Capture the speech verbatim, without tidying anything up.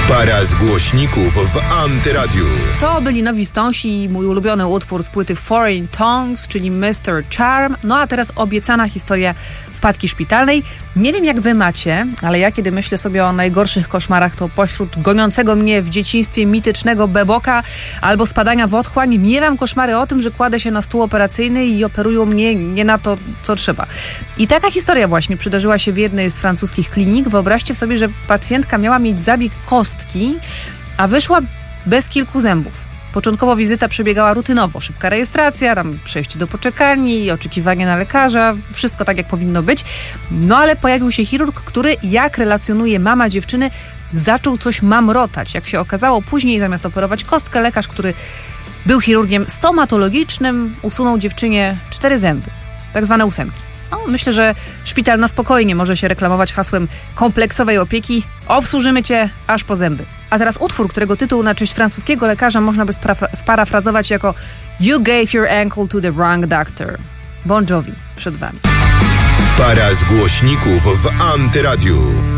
Para z głośników w Antyradiu. To byli Nowi Stonesi i mój ulubiony utwór z płyty Foreign Tongues, czyli mister Charm. No a teraz obiecana historia wpadki szpitalnej. Nie wiem jak wy macie, ale ja kiedy myślę sobie o najgorszych koszmarach, to pośród goniącego mnie w dzieciństwie mitycznego beboka albo spadania w otchłań, miewam koszmary o tym, że kładę się na stół operacyjny i operują mnie nie na to, co trzeba. I taka historia właśnie przydarzyła się w jednej z francuskich klinik. Wyobraźcie sobie, że pacjentka miała mieć zabieg kostki, a wyszła bez kilku zębów. Początkowo wizyta przebiegała rutynowo. Szybka rejestracja, tam przejście do poczekalni, oczekiwanie na lekarza, wszystko tak jak powinno być. No ale pojawił się chirurg, który, jak relacjonuje mama dziewczyny, zaczął coś mamrotać. Jak się okazało później, zamiast operować kostkę, lekarz, który był chirurgiem stomatologicznym, usunął dziewczynie cztery zęby, tak zwane ósemki. No, myślę, że szpital na spokojnie może się reklamować hasłem kompleksowej opieki. Obsłużymy cię aż po zęby. A teraz utwór, którego tytuł na cześć francuskiego lekarza można by spra- sparafrazować jako You gave your ankle to the wrong doctor. Bon Jovi przed wami. Para z głośników w Antyradiu.